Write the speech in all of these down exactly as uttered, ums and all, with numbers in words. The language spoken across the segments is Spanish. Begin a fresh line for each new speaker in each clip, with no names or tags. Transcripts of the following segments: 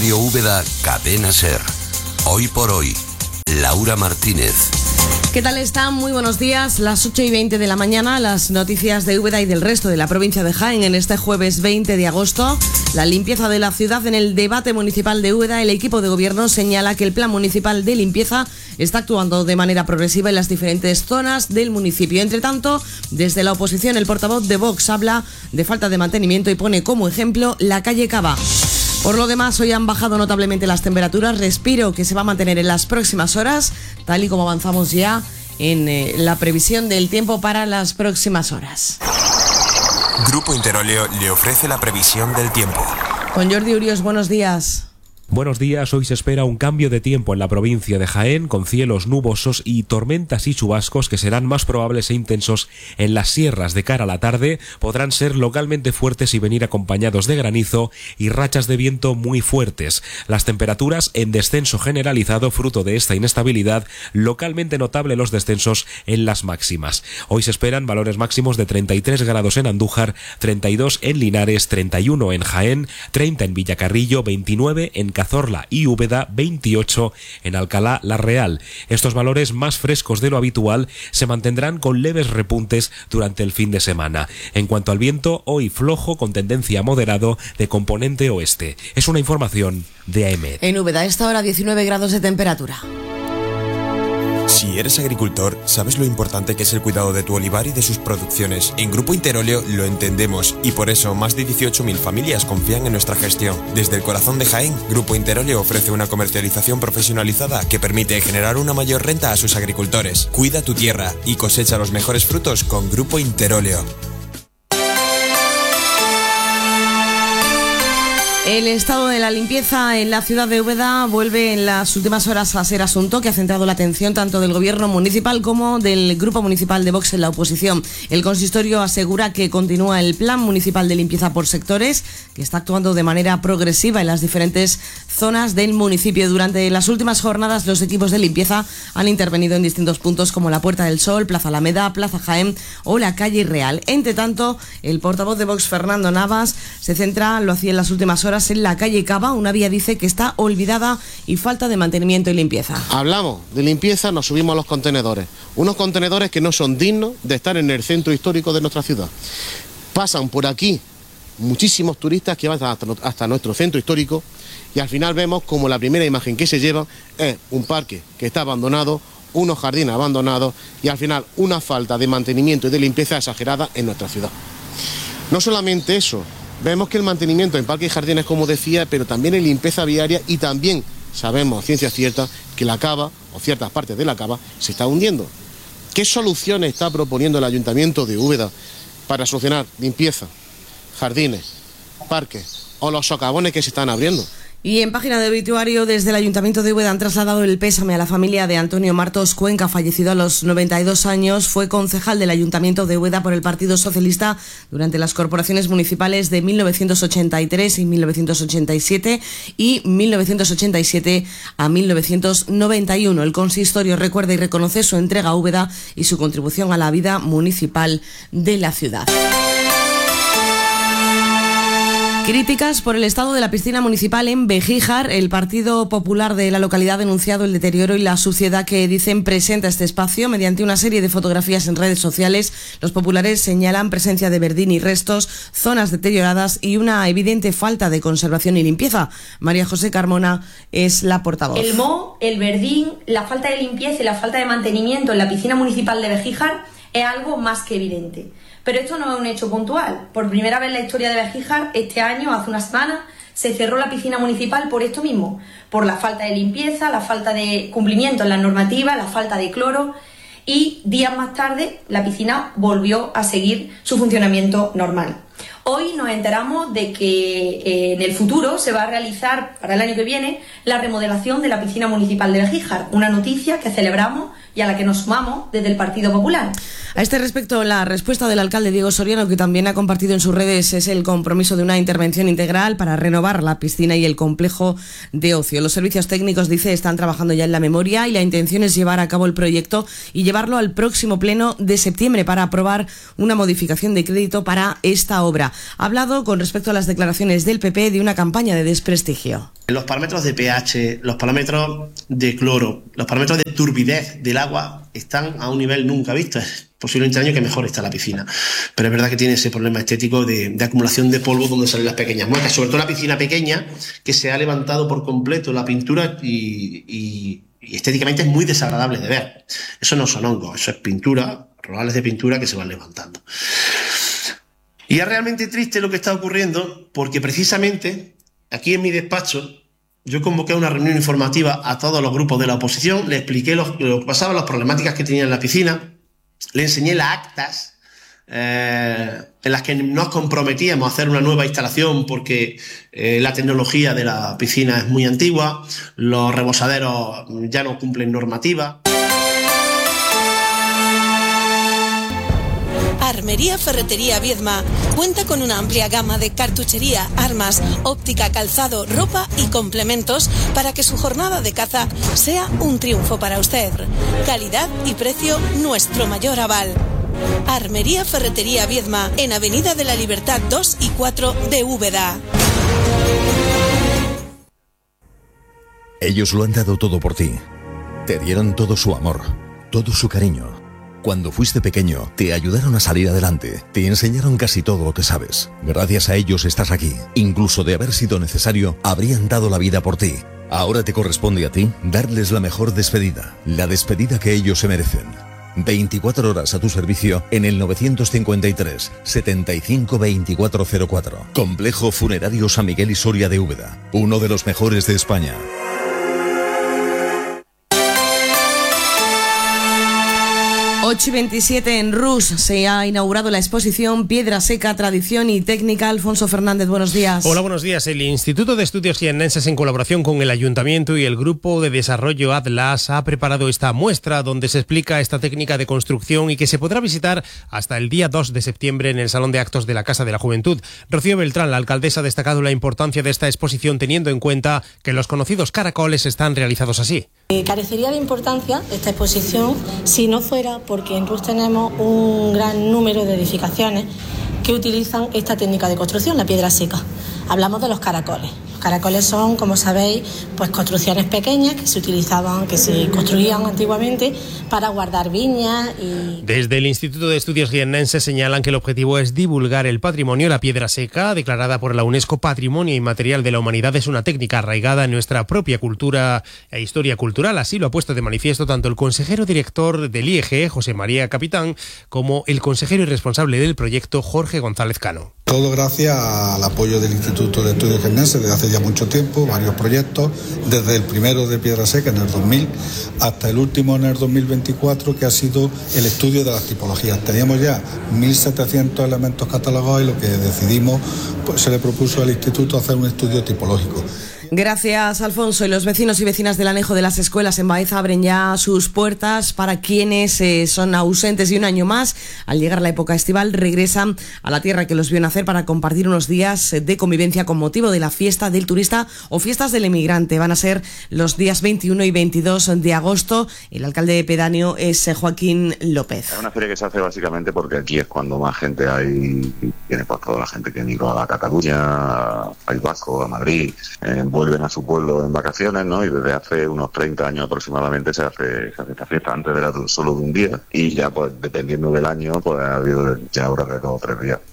Radio Úbeda, Cadena Ser. Hoy por hoy, Laura Martínez.
¿Qué tal están? Muy buenos días. Las ocho y veinte de la mañana, las noticias de Úbeda y del resto de la provincia de Jaén en este jueves veinte de agosto. La limpieza de la ciudad en el debate municipal de Úbeda. El equipo de gobierno señala que el plan municipal de limpieza está actuando de manera progresiva en las diferentes zonas del municipio. Entre tanto, desde la oposición, el portavoz de Vox habla de falta de mantenimiento y pone como ejemplo la calle Cava. Por lo demás, hoy han bajado notablemente las temperaturas, respiro que se va a mantener en las próximas horas, tal y como avanzamos ya en eh, la previsión del tiempo para las próximas horas.
Grupo Interóleo le ofrece la previsión del tiempo.
Con Jordi Urios, buenos días.
Buenos días, hoy se espera un cambio de tiempo en la provincia de Jaén, con cielos nubosos y tormentas y chubascos que serán más probables e intensos en las sierras de cara a la tarde. Podrán ser localmente fuertes y venir acompañados de granizo y rachas de viento muy fuertes. Las temperaturas en descenso generalizado, fruto de esta inestabilidad, localmente notable los descensos en las máximas. Hoy se esperan valores máximos de treinta y tres grados en Andújar, treinta y dos en Linares, treinta y uno en Jaén, treinta en Villacarrillo, veintinueve en Cazorla y Úbeda, veintiocho en Alcalá la Real. Estos valores más frescos de lo habitual se mantendrán con leves repuntes durante el fin de semana. En cuanto al viento, hoy flojo con tendencia a moderado de componente oeste. Es una información de A E M E D.
En Úbeda, a esta hora diecinueve grados de temperatura.
Si eres agricultor, sabes lo importante que es el cuidado de tu olivar y de sus producciones. En Grupo Interóleo lo entendemos y por eso más de dieciocho mil familias confían en nuestra gestión. Desde el corazón de Jaén, Grupo Interóleo ofrece una comercialización profesionalizada que permite generar una mayor renta a sus agricultores. Cuida tu tierra y cosecha los mejores frutos con Grupo Interóleo.
El estado de la limpieza en la ciudad de Úbeda vuelve en las últimas horas a ser asunto que ha centrado la atención tanto del gobierno municipal como del grupo municipal de Vox en la oposición. El consistorio asegura que continúa el plan municipal de limpieza por sectores, que está actuando de manera progresiva en las diferentes zonas del municipio. Durante las últimas jornadas, los equipos de limpieza han intervenido en distintos puntos como la Puerta del Sol, Plaza Alameda, Plaza Jaén o la Calle Real. Entre tanto, el portavoz de Vox, Fernando Navas, se centra, lo hacía en las últimas horas, en la calle Cava. Una vía, dice, que está olvidada y falta de mantenimiento y limpieza.
Hablamos de limpieza, nos subimos a los contenedores. Unos contenedores que no son dignos de estar en el centro histórico de nuestra ciudad. Pasan por aquí muchísimos turistas que van hasta, hasta nuestro centro histórico y al final vemos como la primera imagen que se lleva es un parque que está abandonado, unos jardines abandonados y al final una falta de mantenimiento y de limpieza exagerada en nuestra ciudad. No solamente eso, vemos que el mantenimiento en parques y jardines, como decía, pero también en limpieza viaria y también sabemos a ciencia cierta que la Cava, o ciertas partes de la Cava, se está hundiendo. ¿Qué soluciones está proponiendo el Ayuntamiento de Úbeda para solucionar limpieza, jardines, parques o los socavones que se están abriendo?
Y en página de obituario, desde el Ayuntamiento de Úbeda han trasladado el pésame a la familia de Antonio Martos Cuenca, fallecido a los noventa y dos años. Fue concejal del Ayuntamiento de Úbeda por el Partido Socialista durante las corporaciones municipales de mil novecientos ochenta y tres y mil novecientos ochenta y siete y mil novecientos ochenta y siete a mil novecientos noventa y uno. El consistorio recuerda y reconoce su entrega a Úbeda y su contribución a la vida municipal de la ciudad. Críticas por el estado de la piscina municipal en Begíjar. El Partido Popular de la localidad ha denunciado el deterioro y la suciedad que, dicen, presenta este espacio. Mediante una serie de fotografías en redes sociales, los populares señalan presencia de verdín y restos, zonas deterioradas y una evidente falta de conservación y limpieza. María José Carmona es la portavoz.
El moho, el verdín, la falta de limpieza y la falta de mantenimiento en la piscina municipal de Begíjar es algo más que evidente. Pero esto no es un hecho puntual. Por primera vez en la historia de Begíjar, este año, hace una semana, se cerró la piscina municipal por esto mismo, por la falta de limpieza, la falta de cumplimiento en las normativas, la falta de cloro, y días más tarde la piscina volvió a seguir su funcionamiento normal. Hoy nos enteramos de que eh, en el futuro se va a realizar, para el año que viene, la remodelación de la piscina municipal de Begíjar, una noticia que celebramos y a la que nos sumamos desde el Partido Popular.
A este respecto, la respuesta del alcalde Diego Soriano, que también ha compartido en sus redes, es el compromiso de una intervención integral para renovar la piscina y el complejo de ocio. Los servicios técnicos, dice, están trabajando ya en la memoria y la intención es llevar a cabo el proyecto y llevarlo al próximo pleno de septiembre para aprobar una modificación de crédito para esta obra. Ha hablado con respecto a las declaraciones del P P de una campaña de desprestigio.
Los parámetros de pH, los parámetros de cloro, los parámetros de turbidez del agua están a un nivel nunca visto. Es posiblemente el año que mejor está la piscina. Pero es verdad que tiene ese problema estético de, de acumulación de polvo donde salen las pequeñas muecas. Sobre todo la piscina pequeña, que se ha levantado por completo la pintura y, y, y estéticamente es muy desagradable de ver. Eso no son hongos, eso es pintura, rodales de pintura que se van levantando. Y es realmente triste lo que está ocurriendo porque precisamente aquí en mi despacho yo convoqué una reunión informativa a todos los grupos de la oposición, le expliqué lo, lo que pasaba, las problemáticas que tenía en la piscina, le enseñé las actas eh, en las que nos comprometíamos a hacer una nueva instalación porque eh, la tecnología de la piscina es muy antigua, los rebosaderos ya no cumplen normativa.
Armería Ferretería Viedma cuenta con una amplia gama de cartuchería, armas, óptica, calzado, ropa y complementos para que su jornada de caza sea un triunfo para usted. Calidad y precio, nuestro mayor aval. Armería Ferretería Viedma, en Avenida de la Libertad dos y cuatro de Úbeda.
Ellos lo han dado todo por ti. Te dieron todo su amor, todo su cariño. Cuando fuiste pequeño, te ayudaron a salir adelante, te enseñaron casi todo lo que sabes. Gracias a ellos estás aquí. Incluso de haber sido necesario, habrían dado la vida por ti. Ahora te corresponde a ti darles la mejor despedida, la despedida que ellos se merecen. veinticuatro horas a tu servicio en el novecientos cincuenta y tres, setenta y cinco, veinticuatro cero cuatro. Complejo Funerario San Miguel y Soria de Úbeda, uno de los mejores de España.
ocho y veintisiete en Rus se ha inaugurado la exposición Piedra Seca, Tradición y Técnica. Alfonso Fernández, buenos días.
Hola, buenos días. El Instituto de Estudios Jiennenses, en colaboración con el Ayuntamiento y el Grupo de Desarrollo Atlas, ha preparado esta muestra donde se explica esta técnica de construcción y que se podrá visitar hasta el día dos de septiembre en el Salón de Actos de la Casa de la Juventud. Rocío Beltrán, la alcaldesa, ha destacado la importancia de esta exposición teniendo en cuenta que los conocidos caracoles están realizados así.
Eh, carecería de importancia esta exposición si no fuera porque en Rus tenemos un gran número de edificaciones que utilizan esta técnica de construcción, la piedra seca. Hablamos de los caracoles. Los caracoles son, como sabéis, pues construcciones pequeñas que se utilizaban, que se construían antiguamente para guardar viñas y...
Desde el Instituto de Estudios Jiennenses señalan que el objetivo es divulgar el patrimonio. La piedra seca, declarada por la UNESCO Patrimonio Inmaterial de la Humanidad, es una técnica arraigada en nuestra propia cultura e historia cultural. Así lo ha puesto de manifiesto tanto el consejero director del I E G, José María Capitán, como el consejero y responsable del proyecto, Jorge González Cano.
Todo gracias al apoyo del Instituto de Estudios Jiennenses desde hace ya mucho tiempo, varios proyectos, desde el primero de Piedra Seca en el dos mil hasta el último en el dos mil veinticuatro, que ha sido el estudio de las tipologías. Teníamos ya mil setecientos elementos catalogados y lo que decidimos, pues se le propuso al Instituto hacer un estudio tipológico.
Gracias, Alfonso. Y los vecinos y vecinas del anejo de las escuelas en Baeza abren ya sus puertas para quienes eh, son ausentes, y un año más, al llegar la época estival, regresan a la tierra que los vio nacer para compartir unos días de convivencia con motivo de la fiesta del turista o fiestas del emigrante. Van a ser los días veintiuno y veintidós de agosto. El alcalde pedáneo es Joaquín López.
Es una feria que se hace básicamente porque aquí es cuando más gente hay, tiene pues toda la gente que emigró a Cataluña, a País Vasco, a Madrid, eh, vuelven a su pueblo en vacaciones, ¿no? Y desde hace unos treinta años aproximadamente se hace, se hace esta fiesta. Antes era solo de un día y ya, pues, dependiendo del año, pues ha habido ya horas de dos o tres días.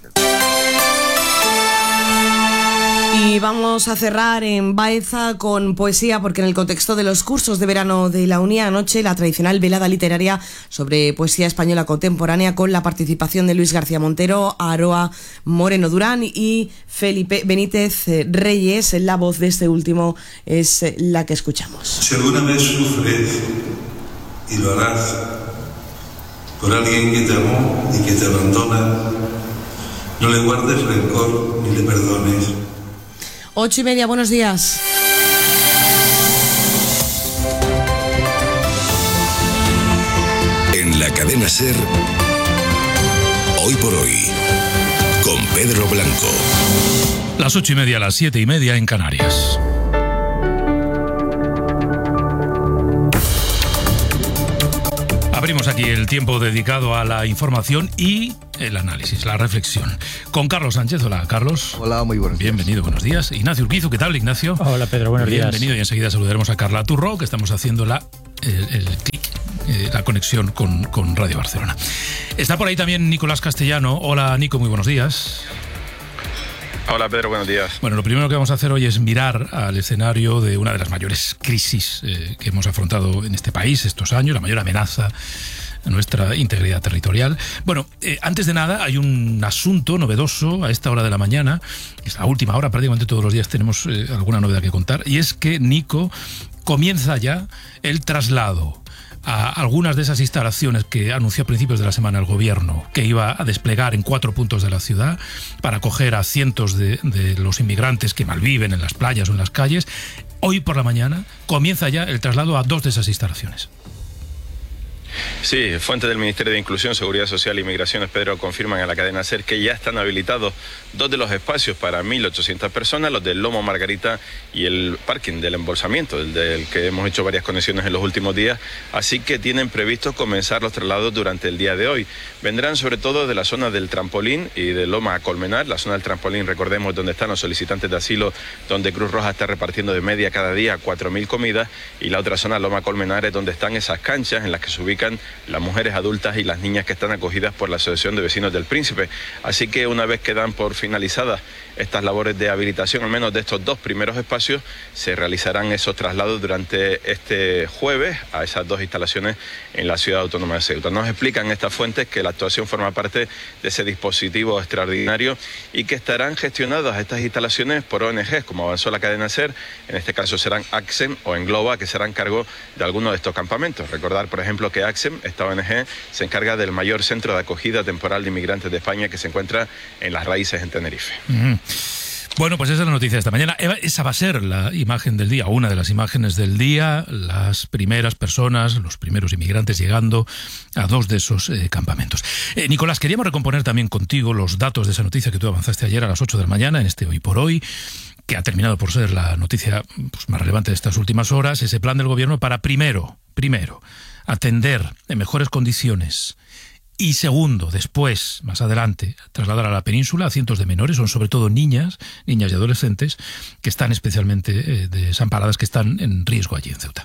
Y vamos a cerrar en Baeza con poesía, porque en el contexto de los cursos de verano de la UNIA, anoche la tradicional velada literaria sobre poesía española contemporánea con la participación de Luis García Montero, Aroa Moreno Durán y Felipe Benítez Reyes. La voz de este último es la que escuchamos.
Si alguna vez sufres, y lo harás, por alguien que te amó y que te abandona, no le guardes rencor ni le perdones.
Ocho y media, buenos días.
En la cadena SER, Hoy por hoy, con Pedro Blanco.
Las ocho y media, las siete y media en Canarias. Abrimos aquí el tiempo dedicado a la información y el análisis, la reflexión. Con Carlos Sánchez. Hola, Carlos.
Hola, muy buenos días.
Bienvenido, buenos días. Ignacio Urquizu, ¿qué tal, Ignacio?
Hola, Pedro, buenos días.
Bienvenido, y enseguida saludaremos a Carla Turró, que estamos haciendo la, el, el clic, eh, la conexión con, con Radio Barcelona. Está por ahí también Nicolás Castellano. Hola, Nico, muy buenos días.
Hola, Pedro, buenos días.
Bueno, lo primero que vamos a hacer hoy es mirar al escenario de una de las mayores crisis eh, que hemos afrontado en este país estos años, la mayor amenaza a nuestra integridad territorial. Bueno, eh, antes de nada, hay un asunto novedoso a esta hora de la mañana, es la última hora, prácticamente todos los días tenemos eh, alguna novedad que contar, y es que, Nico, comienza ya el traslado a algunas de esas instalaciones que anunció a principios de la semana el gobierno que iba a desplegar en cuatro puntos de la ciudad para acoger a cientos de, de los inmigrantes que malviven en las playas o en las calles. Hoy por la mañana comienza ya el traslado a dos de esas instalaciones.
Sí, fuentes del Ministerio de Inclusión, Seguridad Social y Migraciones, Pedro, confirman a la cadena SER que ya están habilitados dos de los espacios para mil ochocientas personas, los del Lomo Margarita y el parking del embolsamiento, del, del que hemos hecho varias conexiones en los últimos días, así que tienen previsto comenzar los traslados durante el día de hoy. Vendrán sobre todo de la zona del Trampolín y de Loma a Colmenar. La zona del Trampolín, recordemos, donde están los solicitantes de asilo, donde Cruz Roja está repartiendo de media cada día cuatro mil comidas, y la otra zona, Loma Colmenar, es donde están esas canchas en las que se ubican las mujeres adultas y las niñas que están acogidas por la Asociación de Vecinos del Príncipe. Así que una vez que dan por finalizadas estas labores de habilitación, al menos de estos dos primeros espacios, se realizarán esos traslados durante este jueves a esas dos instalaciones en la Ciudad Autónoma de Ceuta. Nos explican estas fuentes que la actuación forma parte de ese dispositivo extraordinario y que estarán gestionadas estas instalaciones por O N Ges, como avanzó la cadena SER. En este caso serán ACSEM o Engloba, que serán cargo de algunos de estos campamentos. Recordar, por ejemplo, que ACSEM, esta O N G, se encarga del mayor centro de acogida temporal de inmigrantes de España, que se encuentra en Las Raíces, en Tenerife.
Uh-huh. Bueno, pues esa es la noticia de esta mañana. Esa va a ser la imagen del día, una de las imágenes del día, las primeras personas, los primeros inmigrantes llegando a dos de esos eh, campamentos. Eh, Nicolás, queríamos recomponer también contigo los datos de esa noticia que tú avanzaste ayer a las ocho de la mañana en este Hoy por Hoy, que ha terminado por ser la noticia pues, más relevante de estas últimas horas, ese plan del gobierno para primero, primero, atender en mejores condiciones y segundo, después, más adelante, trasladar a la península a cientos de menores, son sobre todo niñas, niñas y adolescentes, que están especialmente eh, desamparadas, que están en riesgo allí en Ceuta.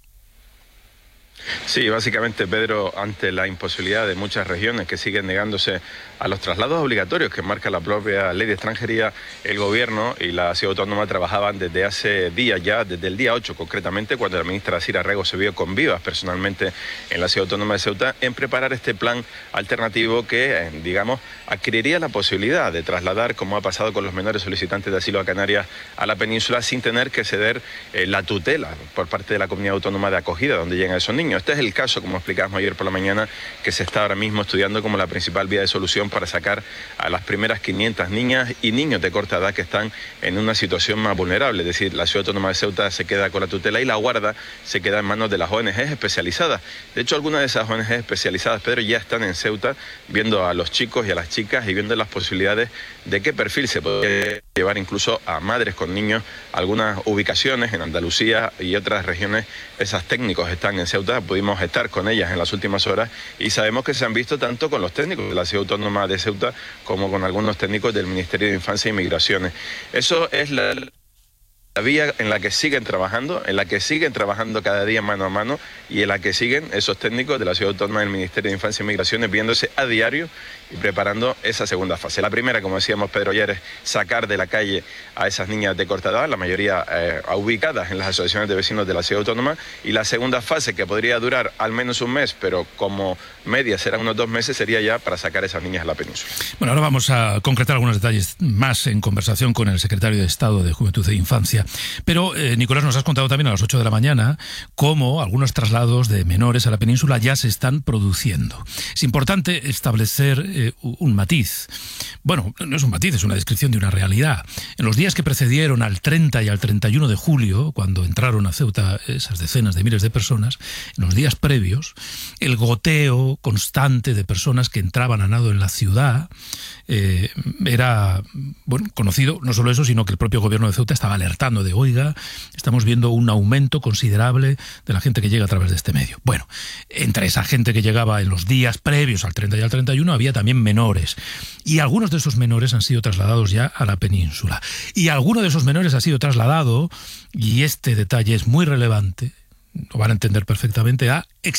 Sí, básicamente, Pedro, ante la imposibilidad de muchas regiones que siguen negándose a los traslados obligatorios que marca la propia ley de extranjería, el gobierno y la ciudad autónoma trabajaban desde hace días ya, desde el día ocho concretamente, cuando la ministra Sira Rego se vio con vivas personalmente en la ciudad autónoma de Ceuta, en preparar este plan alternativo que, digamos, adquiriría la posibilidad de trasladar, como ha pasado con los menores solicitantes de asilo a Canarias, a la península sin tener que ceder eh, la tutela por parte de la comunidad autónoma de acogida donde llegan esos niños. Este es el caso, como explicábamos ayer por la mañana, que se está ahora mismo estudiando como la principal vía de solución para sacar a las primeras quinientas niñas y niños de corta edad que están en una situación más vulnerable. Es decir, la ciudad autónoma de Ceuta se queda con la tutela y la guarda se queda en manos de las O N Ges especializadas. De hecho, algunas de esas O N Ges especializadas, Pedro, ya están en Ceuta viendo a los chicos y a las chicas y viendo las posibilidades de qué perfil se puede llevar incluso a madres con niños. Algunas ubicaciones en Andalucía y otras regiones, esas técnicos están en Ceuta. Pudimos estar con ellas en las últimas horas y sabemos que se han visto tanto con los técnicos de la ciudad autónoma de Ceuta como con algunos técnicos del Ministerio de Infancia y Migraciones. Eso es la... la vía en la que siguen trabajando, en la que siguen trabajando cada día mano a mano y en la que siguen esos técnicos de la Ciudad Autónoma del Ministerio de Infancia y Migraciones viéndose a diario y preparando esa segunda fase. La primera, como decíamos Pedro ayer, es sacar de la calle a esas niñas de corta edad, la mayoría eh, ubicadas en las asociaciones de vecinos de la Ciudad Autónoma, y la segunda fase, que podría durar al menos un mes, pero como media serán unos dos meses, sería ya para sacar a esas niñas a la península.
Bueno, ahora vamos a concretar algunos detalles más en conversación con el secretario de Estado de Juventud e Infancia. Pero, eh, Nicolás, nos has contado también a las ocho de la mañana cómo algunos traslados de menores a la península ya se están produciendo. Es importante establecer eh, un matiz. Bueno, no es un matiz, es una descripción de una realidad. En los días que precedieron al treinta y al treinta y uno de julio, cuando entraron a Ceuta esas decenas de miles de personas, en los días previos, el goteo constante de personas que entraban a nado en la ciudad eh, era, bueno, conocido. No solo eso, sino que el propio gobierno de Ceuta estaba alertando de, oiga, estamos viendo un aumento considerable de la gente que llega a través de este medio. Bueno, entre esa gente que llegaba en los días previos al treinta y al treinta y uno había también menores. Y algunos de esos menores han sido trasladados ya a la península. Y alguno de esos menores ha sido trasladado, y este detalle es muy relevante, lo van a entender perfectamente, a